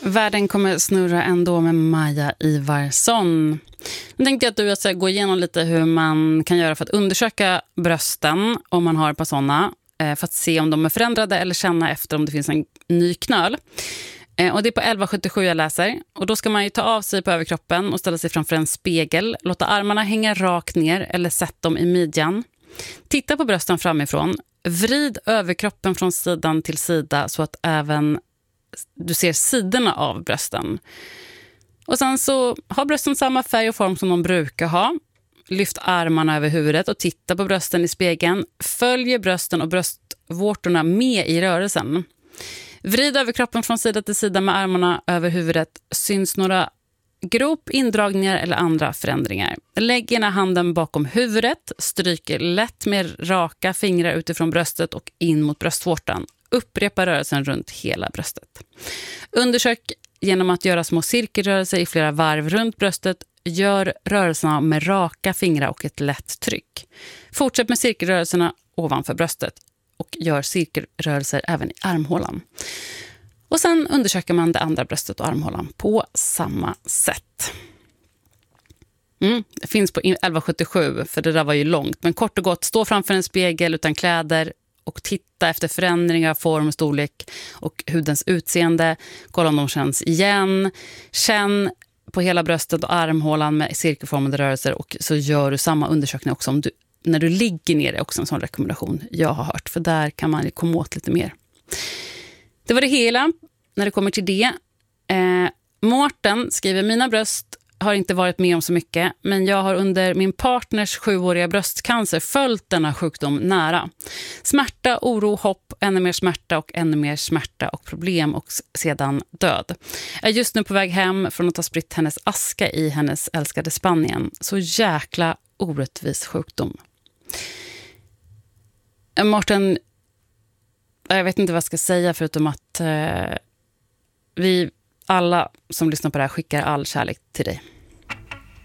Världen kommer snurra ändå med Maja Ivarsson. Nu tänkte jag att du ska gå igenom lite hur man kan göra för att undersöka brösten om man har ett par sådana. För att se om de är förändrade eller känna efter om det finns en ny knöl. Och det är på 1177 jag läser. Och då ska man ju ta av sig på överkroppen och ställa sig framför en spegel. Låta armarna hänga rakt ner eller sätt dem i midjan. Titta på brösten framifrån. Vrid överkroppen från sidan till sida så att även du ser sidorna av brösten. Och sen så har brösten samma färg och form som de brukar ha. Lyft armarna över huvudet och titta på brösten i spegeln. Följ brösten och bröstvårtorna med i rörelsen. Vrid överkroppen från sida till sida med armarna över huvudet. Syns några grop, indragningar eller andra förändringar. Lägg ena handen bakom huvudet. Stryk lätt med raka fingrar utifrån bröstet och in mot bröstvårtan. Upprepa rörelsen runt hela bröstet. Undersök genom att göra små cirkelrörelser i flera varv runt bröstet. Gör rörelserna med raka fingrar och ett lätt tryck. Fortsätt med cirkelrörelserna ovanför bröstet och gör cirkelrörelser även i armhålan. Och sen undersöker man det andra bröstet och armhålan på samma sätt. Det finns på 1177, för det där var ju långt. Men kort och gott, stå framför en spegel utan kläder och titta efter förändringar, form, storlek och hudens utseende. Kolla om de känns igen. Känn på hela bröstet och armhålan med cirkelformade rörelser och så gör du samma undersökning också om när du ligger ner. Är också en sån rekommendation jag har hört, för där kan man komma åt lite mer. Det var det hela när det kommer till det. Mårten skriver, mina bröst har inte varit med om så mycket, men jag har under min partners 7-åriga bröstcancer följt denna sjukdom nära. Smärta, oro, hopp, ännu mer smärta och problem och sedan död. Jag är just nu på väg hem från att ha spritt hennes aska i hennes älskade Spanien. Så jäkla orättvis sjukdom. Mårten, jag vet inte vad jag ska säga förutom att vi alla som lyssnar på det här skickar all kärlek till dig.